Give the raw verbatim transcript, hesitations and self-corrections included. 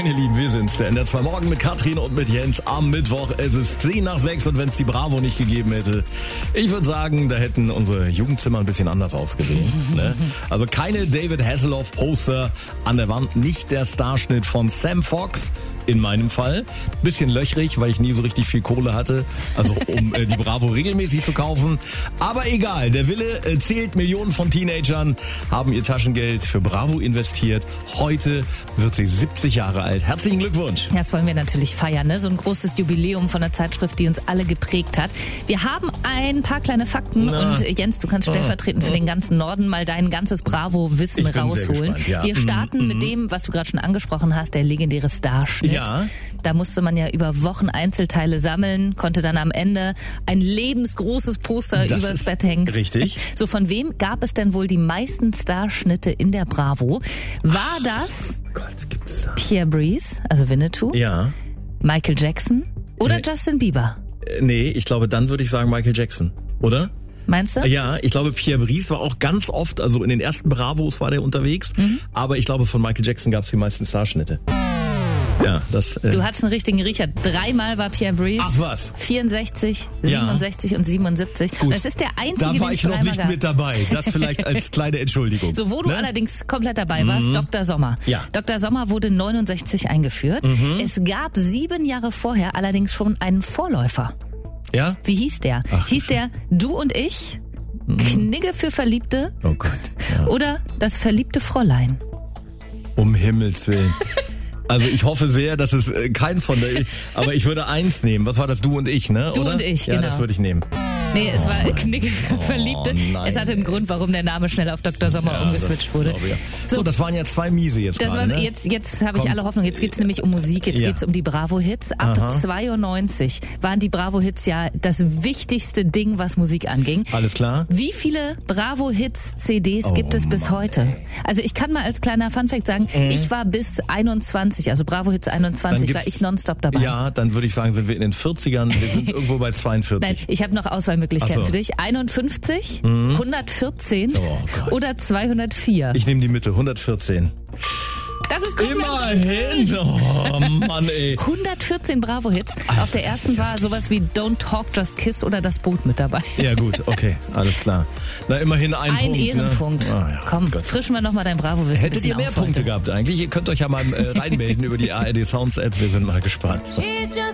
ihr Lieben, wir sind's. Der N D R zwei Morgen mit Katrin und mit Jens am Mittwoch. Es ist zehn nach sechs und wenn es die Bravo nicht gegeben hätte, ich würde sagen, da hätten unsere Jugendzimmer ein bisschen anders ausgesehen. Ne? Also keine David Hasselhoff-Poster an der Wand, nicht der Starschnitt von Sam Fox. In meinem Fall. Bisschen löchrig, weil ich nie so richtig viel Kohle hatte, also um äh, die Bravo regelmäßig zu kaufen. Aber egal, der Wille äh, zählt. Millionen von Teenagern haben ihr Taschengeld für Bravo investiert. Heute wird sie siebzig Jahre alt. Herzlichen Glückwunsch. Das wollen wir natürlich feiern, ne? So ein großes Jubiläum von einer Zeitschrift, die uns alle geprägt hat. Wir haben ein paar kleine Fakten Na. und Jens, du kannst stellvertretend für den ganzen Norden mal dein ganzes Bravo-Wissen Ich bin rausholen. sehr gespannt, ja. Wir starten Mhm. mit dem, was du gerade schon angesprochen hast, der legendäre Starschnitt. Ja. Da musste man ja über Wochen Einzelteile sammeln, konnte dann am Ende ein lebensgroßes Poster Das übers ist Bett hängen. richtig. So, von wem gab es denn wohl die meisten Starschnitte in der Bravo? War das Gott, gibt's da? Pierre Brice, also Winnetou, Ja. Michael Jackson oder Äh. Justin Bieber? Äh, Nee, ich glaube, dann würde ich sagen Michael Jackson, oder? Meinst du? Ja, ich glaube, Pierre Brice war auch ganz oft, also in den ersten Bravos war der unterwegs, Mhm. aber ich glaube, von Michael Jackson gab es die meisten Starschnitte. Ja, das... Äh, Du hattest einen richtigen Riecher. Dreimal war Pierre Brice. Ach was. vierundsechzig, Ja. siebenundsechzig und siebenundsiebzig. Gut. Das ist der einzige, Da war den es ich noch dreimal nicht gab. mit dabei. Das vielleicht als kleine Entschuldigung. So, wo du Ne? allerdings komplett dabei warst, Doktor Sommer. Ja. Doktor Sommer wurde neunundsechzig eingeführt. Es gab sieben Jahre vorher allerdings schon einen Vorläufer. Ja? Wie hieß der? Ach, hieß der Du und ich, Knigge für Verliebte Oh Gott. Ja. oder Das verliebte Fräulein? Um Himmels Willen. Also ich hoffe sehr, dass es äh, keins von der... Aber ich würde eins nehmen. Was war das? Du und ich, ne? Du Oder? und ich, ja, genau. das würde ich nehmen. Nee, es war Knigge für Verliebte. nein. Es hatte einen Grund, warum der Name schnell auf Doktor Sommer Ja, umgeswitcht das wurde. glaube ich, ja. So, So, das waren ja zwei Miese jetzt Das gerade, war, ne? jetzt jetzt habe ich Komm. alle Hoffnung. Jetzt geht's nämlich um Musik, jetzt Ja. geht's um die Bravo-Hits. Ab Aha. zweiundneunzig waren die Bravo-Hits ja das wichtigste Ding, was Musik anging. Alles klar? Wie viele Bravo-Hits-C Ds Oh, gibt es bis Mann, heute? Also ich kann mal als kleiner Funfact sagen, ich war bis einundzwanzig, also Bravo-Hits Dann einundzwanzig, war gibt's- ich nonstop dabei. Ja, dann würde ich sagen, sind wir in den vierzigern. Wir sind irgendwo bei Nein, zweiundvierzig. ich habe noch Auswahlmöglichkeiten Ach so. für dich. einundfünfzig, hundertvierzehn Oh Gott. oder zweihundertvier. Ich nehme die Mitte, hundertvierzehn. Das ist komplett Immerhin! Oh Mann, ey. hundertvierzehn Bravo-Hits. Alter, Auf der das ersten ist ja war sowas wie Don't Talk, Just Kiss oder Das Boot mit dabei. Ja gut, okay, alles klar. Na, immerhin ein, Ein Punkt. Ehrenpunkt. Ne? Ah, ja, Komm, Gott. frischen wir nochmal dein Bravo-Wissen. ein Hättet bisschen ihr mehr auf heute. Punkte gehabt eigentlich? Ihr könnt euch ja mal äh, reinmelden über die A R D Sounds App. Wir sind mal gespannt.